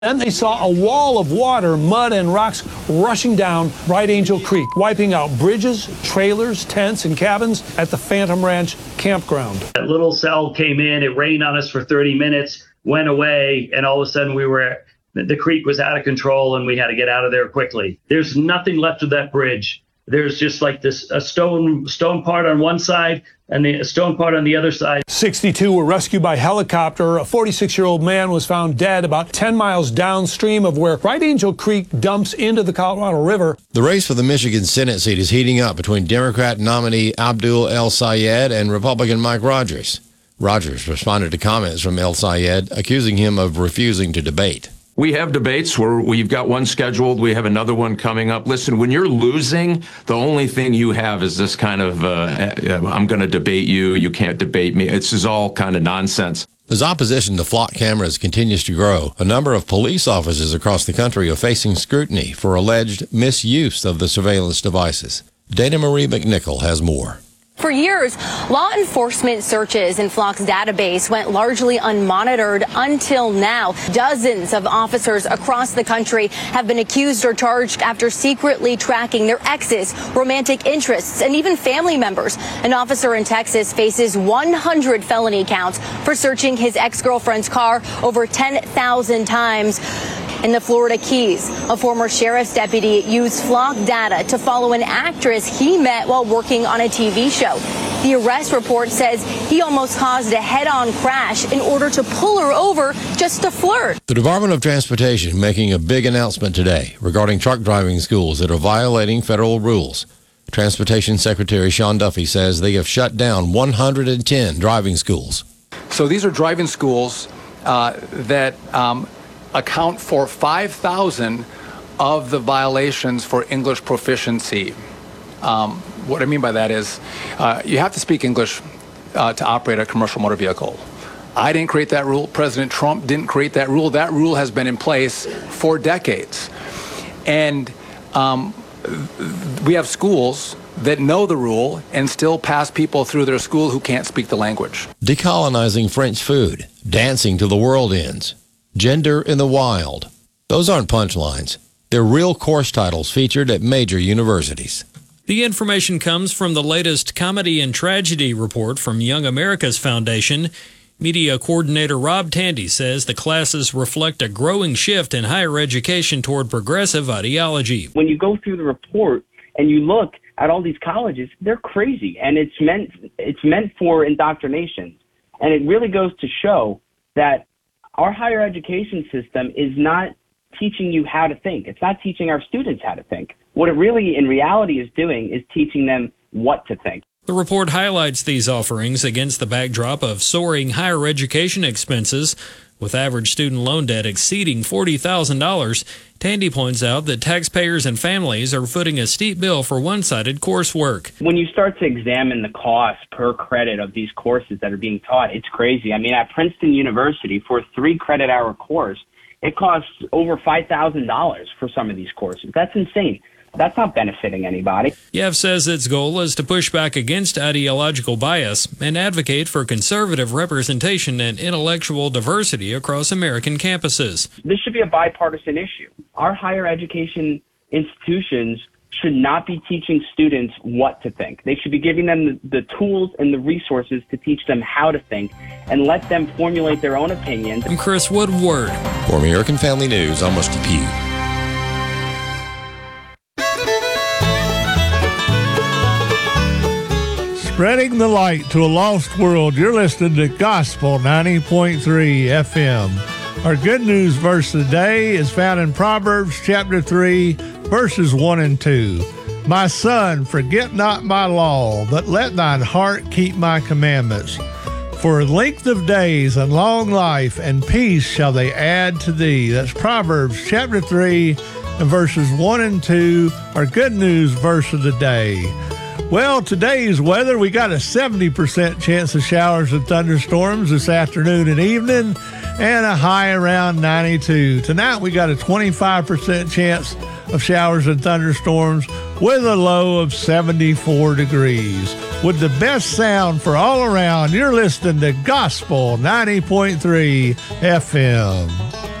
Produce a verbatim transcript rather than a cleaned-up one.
Then they saw a wall of water, mud, and rocks rushing down Bright Angel Creek, wiping out bridges, trailers, tents, and cabins at the Phantom Ranch campground. That little cell came in, it rained on us for thirty minutes, went away, and all of a sudden we were, the creek was out of control and we had to get out of there quickly. There's nothing left of that bridge. There's just like this a stone stone part on one side and the a stone part on the other side. sixty-two were rescued by helicopter. A forty-six-year-old man was found dead about ten miles downstream of where Bright Angel Creek dumps into the Colorado River. The race for the Michigan Senate seat is heating up between Democrat nominee Abdul El-Sayed and Republican Mike Rogers. Rogers responded to comments from El-Sayed, accusing him of refusing to debate. We have debates where we've got one scheduled. We have another one coming up. Listen, when you're losing, the only thing you have is this kind of, uh, I'm going to debate you. You can't debate me. It's just all kind of nonsense. As opposition to flock cameras continues to grow, a number of police officers across the country are facing scrutiny for alleged misuse of the surveillance devices. Dana Marie McNichol has more. For years, law enforcement searches in Flock's database went largely unmonitored until now. Dozens of officers across the country have been accused or charged after secretly tracking their exes, romantic interests, and even family members. An officer in Texas faces one hundred felony counts for searching his ex-girlfriend's car over ten thousand times. In the Florida Keys, a former sheriff's deputy used Flock data to follow an actress he met while working on a T V show. The arrest report says he almost caused a head-on crash in order to pull her over just to flirt. The Department of Transportation making a big announcement today regarding truck driving schools that are violating federal rules. Transportation Secretary Sean Duffy says they have shut down one hundred ten driving schools. So these are driving schools uh, that um, account for five thousand of the violations for English proficiency. Um, what I mean by that is uh, you have to speak English uh, to operate a commercial motor vehicle. I didn't create that rule. President Trump didn't create that rule. That rule has been in place for decades. And um, we have schools that know the rule and still pass people through their school who can't speak the language. Decolonizing French food, dancing till the world ends, gender in the wild. Those aren't punchlines. They're real course titles featured at major universities. The information comes from the latest Comedy and Tragedy report from Young America's Foundation. Media coordinator Rob Tandy says the classes reflect a growing shift in higher education toward progressive ideology. When you go through the report and you look at all these colleges, they're crazy, and it's meant it's meant for indoctrination. And it really goes to show that our higher education system is not teaching you how to think. It's not teaching our students how to think. What it really, in reality, is doing is teaching them what to think. The report highlights these offerings against the backdrop of soaring higher education expenses, with average student loan debt exceeding forty thousand dollars. Tandy points out that taxpayers and families are footing a steep bill for one-sided coursework. When you start to examine the cost per credit of these courses that are being taught, it's crazy. I mean, at Princeton University, for a three credit hour course, it costs over five thousand dollars for some of these courses. That's insane. That's not benefiting anybody. Yev says its goal is to push back against ideological bias and advocate for conservative representation and intellectual diversity across American campuses. This should be a bipartisan issue. Our higher education institutions should not be teaching students what to think. They should be giving them the, the tools and the resources to teach them how to think and let them formulate their own opinions. I'm Chris Woodward. For American Family News, I'm Rusty Pugh. Spreading the light to a lost world, you're listening to Gospel ninety point three F M. Our good news verse of the day is found in Proverbs chapter three, verses one and two. My son, forget not my law, but let thine heart keep my commandments. For length of days and long life and peace shall they add to thee. That's Proverbs chapter three and verses one and two, our good news verse of the day. Well, today's weather, we got a seventy percent chance of showers and thunderstorms this afternoon and evening, and a high around ninety-two. Tonight, we got a twenty-five percent chance of showers and thunderstorms with a low of seventy-four degrees. With the best sound for all around, you're listening to Gospel ninety point three F M.